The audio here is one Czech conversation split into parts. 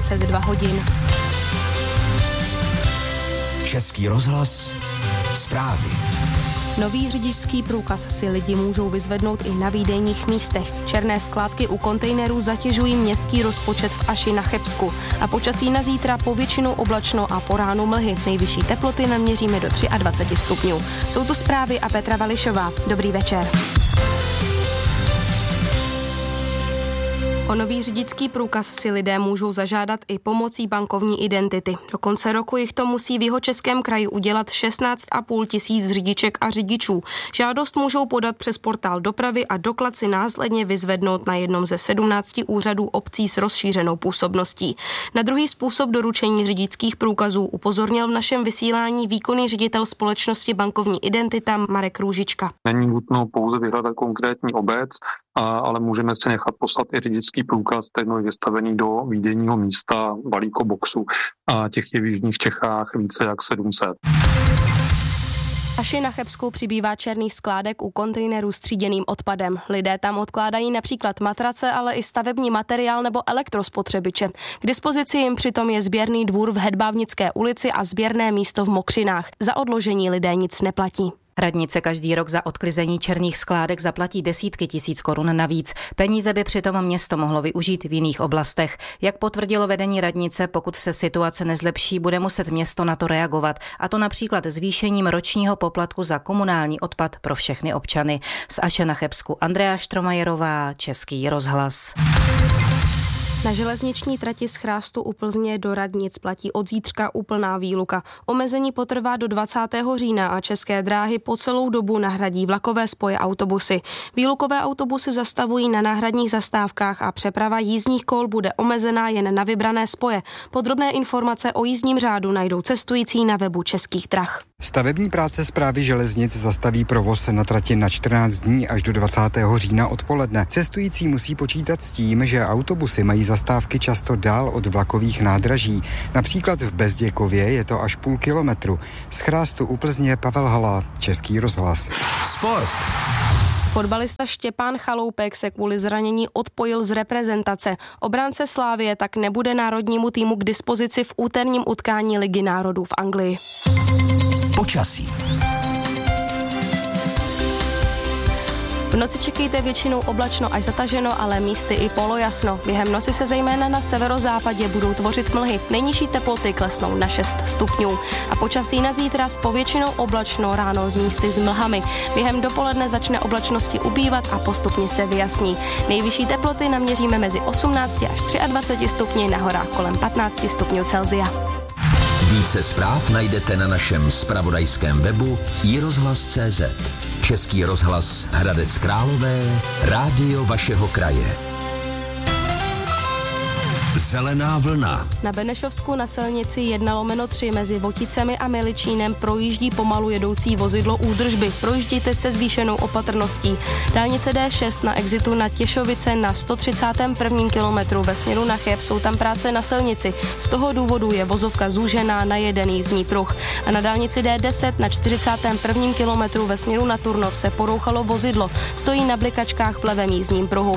22 hodin. Český rozhlas, zprávy. Nový řidičský průkaz si lidi můžou vyzvednout i na výdejních místech. Černé skládky u kontejnerů zatěžují městský rozpočet v Aši na Chebsku. A počasí na zítra povětšinou oblačno a po ránu mlhy. Nejvyšší teploty naměříme do 23 stupňů. Jsou tu zprávy a Petra Vališová. Dobrý večer. O nový řidičský průkaz si lidé můžou zažádat i pomocí bankovní identity. Do konce roku jich to musí v Jihočeském kraji udělat 16,5 tisíc řidiček a řidičů. Žádost můžou podat přes portál dopravy a doklad si následně vyzvednout na jednom ze 17 úřadů obcí s rozšířenou působností. Na druhý způsob doručení řidičských průkazů upozornil v našem vysílání výkonný ředitel společnosti Bankovní identita Marek Růžička. Není nutno pouze vyhledat konkrétní obec, ale můžeme se nechat poslat i řidičský průkaz, který je vystavený do výdejního místa balíkoboxu. A těch je v jižních Čechách více jak 700. Aši na Chebsku přibývá černých skládek u kontejnerů s tříděným odpadem. Lidé tam odkládají například matrace, ale i stavební materiál nebo elektrospotřebiče. K dispozici jim přitom je sběrný dvůr v Hedbávnické ulici a sběrné místo v Mokřinách. Za odložení lidé nic neplatí. Radnice každý rok za odklizení černých skládek zaplatí desítky tisíc korun navíc. Peníze by přitom město mohlo využít v jiných oblastech. Jak potvrdilo vedení radnice, pokud se situace nezlepší, bude muset město na to reagovat. A to například zvýšením ročního poplatku za komunální odpad pro všechny občany. Z Aše na Chebsku Andrea Štromajerová, Český rozhlas. Na železniční trati z Chrástu u Plzně do Radnic platí od zítřka úplná výluka. Omezení potrvá do 20. října a České dráhy po celou dobu nahradí vlakové spoje autobusy. Výlukové autobusy zastavují na náhradních zastávkách a přeprava jízdních kol bude omezená jen na vybrané spoje. Podrobné informace o jízdním řádu najdou cestující na webu Českých drah. Stavební práce Správy železnic zastaví provoz na trati na 14 dní až do 20. října odpoledne. Cestující musí počítat s tím, že autobusy mají zastávky často dál od vlakových nádraží. Například v Bezděkově je to až půl kilometru. Z Chrástu u Plzně Pavel Hala, Český rozhlas. Sport. Fotbalista Štěpán Chaloupek se kvůli zranění odpojil z reprezentace. Obránce Slávie tak nebude národnímu týmu k dispozici v úterním utkání Ligy národů v Anglii. Počasí. V noci čekejte většinou oblačno až zataženo, ale místy i polojasno. Během noci se zejména na severozápadě budou tvořit mlhy. Nejnižší teploty klesnou na 6 stupňů. A počasí na zítra s povětšinou oblačno, ráno z místy s mlhami. Během dopoledne začne oblačnosti ubývat a postupně se vyjasní. Nejvyšší teploty naměříme mezi 18 až 23 stupni, na horách kolem 15 stupňů Celsia. Více zpráv najdete na našem zpravodajském webu iRozhlas.cz. Český rozhlas Hradec Králové, rádio vašeho kraje. Zelená vlna. Na Benešovsku na silnici 1/3 mezi Voticemi a Miličínem projíždí pomalu jedoucí vozidlo údržby. Projíždíte se zvýšenou opatrností. Dálnice D6 na exitu na Těšovice na 131. kilometru ve směru na Cheb jsou tam práce na silnici. Z toho důvodu je vozovka zúžená na jeden jízdní pruh. A na dálnici D10 na 41. kilometru ve směru na Turnov se porouchalo vozidlo. Stojí na blikačkách v levém jízdním pruhu.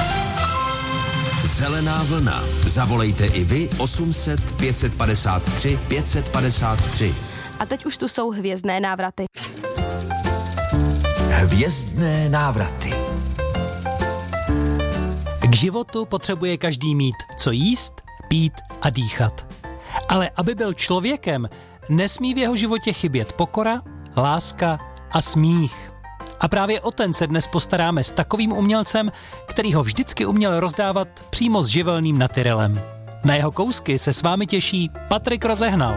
Zelená vlna. Zavolejte i vy 800 553 553. A teď už tu jsou hvězdné návraty. Hvězdné návraty. K životu potřebuje každý mít co jíst, pít a dýchat. Ale aby byl člověkem, nesmí v jeho životě chybět pokora, láska a smích. A právě o ten se dnes postaráme s takovým umělcem, který ho vždycky uměl rozdávat přímo s živelným natyrelem. Na jeho kousky se s vámi těší Patrik Rozehnal.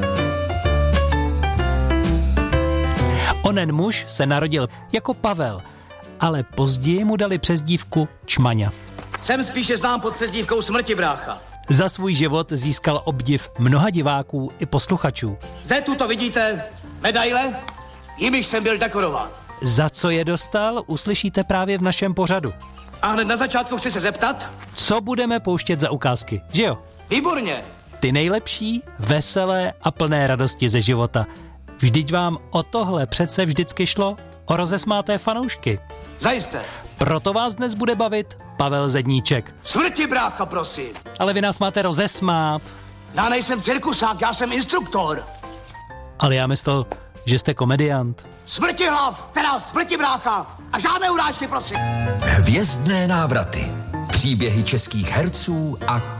Onen muž se narodil jako Pavel, ale později mu dali přezdívku Čmaňa. Jsem spíše znám pod přezdívkou Smrti, brácha. Za svůj život získal obdiv mnoha diváků i posluchačů. Zde tuto vidíte medaile, jimiž jsem byl dekorován. Za co je dostal, uslyšíte právě v našem pořadu. A hned na začátku chci se zeptat, co budeme pouštět za ukázky, že jo? Výborně. Ty nejlepší, veselé a plné radosti ze života. Vždyť vám o tohle přece vždycky šlo, o rozesmáté fanoušky. Zajisté. Proto vás dnes bude bavit Pavel Zedníček. Smrti, brácha, prosím. Ale vy nás máte rozesmát. Já nejsem cirkusák, já jsem instruktor. Ale já myslel, že jste komediant. Smrti hlav, teda smrti, brácha. A žádné urážky, prosím. Hvězdné návraty. Příběhy českých herců a